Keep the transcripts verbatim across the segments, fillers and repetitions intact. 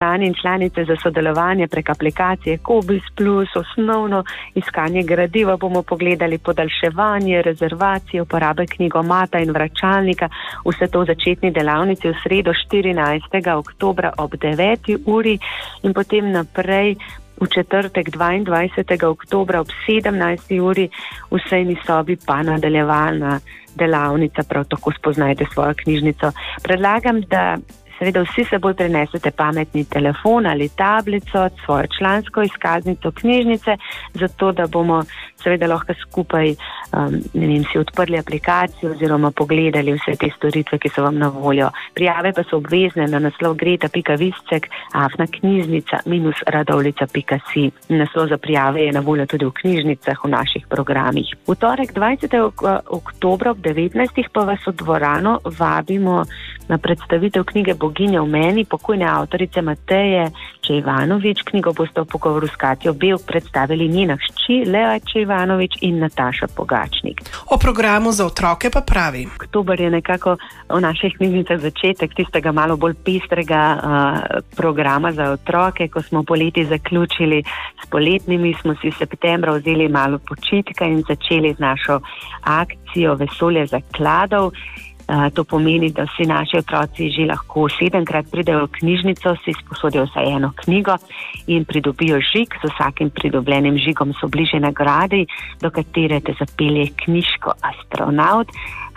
člani in članice za sodelovanje prek aplikacije Cobiss plus, osnovno iskanje gradiva bomo pogledali, podaljševanje, rezervacije, uporabe knjigomata in vračalnika, vse to v začetni delavnici v sredo štirinajstega oktobra ob deveti uri in potem naprej v četrtek dvaindvajsetega oktobra ob sedemnajsti uri v sejni sobi pa nadaljevalna delavnica, prav tako spoznajte svojo knjižnico. Predlagam, da seveda vsi seboj prinesete pametni telefon ali tablico, svojo člansko izkaznico knjižnice, zato da bomo seveda lahko skupaj um, ne vem, si odprli aplikacijo oziroma pogledali vse te storitve, ki so vam na voljo. Prijave pa so obvezne na naslov greta pika viscek afna knjižnica minus radovljica pika si. Naslov za prijave je na voljo tudi v knjižnicah v naših programih. V torek dvajsetega oktobra ob devetnajstih pa vas v dvorano vabimo na predstavitev knjige Boginja v meni, pokojne avtorice Mateje Čejvanović. Knjigo boste v pogovoru s Katjo Bevk predstavili njena hči Lea Čejvanović in Nataša Pogačnik. O programu za otroke pa pravi: Oktober je nekako v naših knjižnicah začetek tistega malo bolj pestrega uh, programa za otroke. Ko smo poleti zaključili s poletnimi, smo si v septembra vzeli malo počitka in začeli z našo akcijo Vesolje zakladov. Uh, to pomeni, da vsi naši otroci že lahko sedemkrat pridejo v knjižnico, si sposodijo vsaj eno knjigo in pridobijo žig. Z vsakim pridobljenim žigom so bliže nagradi, do katere te zapelje knjižko Astronaut.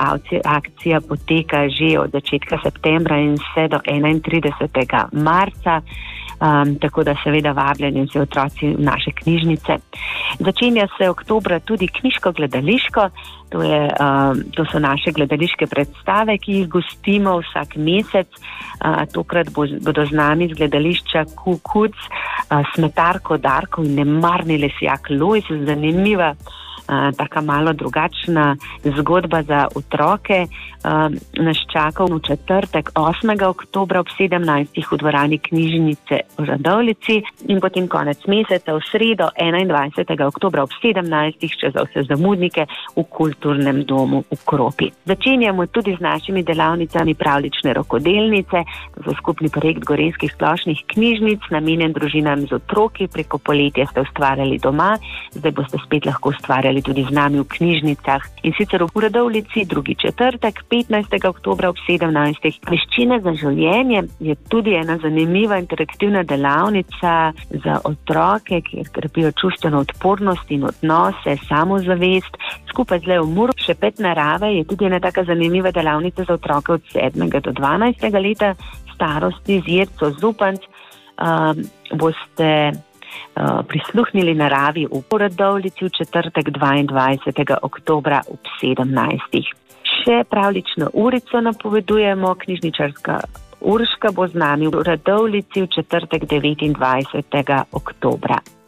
Akcija poteka že od začetka septembra in vse do enaintridesetega marca. Um, tako da seveda vabljeni vsi otroci v naše knjižnice. Začenja se oktobra tudi knjiško gledališko, to, je, um, to so naše gledališke predstave, ki jih gostimo vsak mesec. Uh, tokrat bo, bodo z nami z gledališča Kukuc, uh, Smetarko Darko in Nemarni lesjak Lojz. Zanimiva, uh, taka malo drugačna zgodba za otroke. Uh, nas čaka v četrtek osmega oktobra ob sedemnajstih v dvorani knjižnice v Radovljici in potem konec meseca v sredo enaindvajsetega oktobra ob sedemnajstih še za vse zamudnike v kulturnem domu v Kropi. Začenjamo tudi z našimi delavnicami pravljične rokodelnice. To so skupni projekt Gorenjskih splošnih knjižnic, namenjen družinam z otroki. Preko poletja ste ustvarjali doma, zdaj boste spet lahko ustvarjali tudi z nami v knjižnicah. In sicer v Radovljici drugi četrtek petnajstega oktobra ob sedemnajstih. Veščine za življenje je tudi ena zanimiva interaktivna delavnica za otroke, kjer krepijo čustveno odpornost in odnose, samozavest. Skupaj z Leo Muro šepet narave je tudi ena taka zanimiva delavnica za otroke od sedmega do dvanajstega leta starosti. Z Jerco Zupanc um, boste uh, prisluhnili naravi v Radovljici v četrtek dvaindvajsetega oktobra ob sedemnajstih. Še pravljično urico napovedujemo. Knjižničarska Urška bo z nami v Radovljici v četrtek devetindvajsetega oktobra.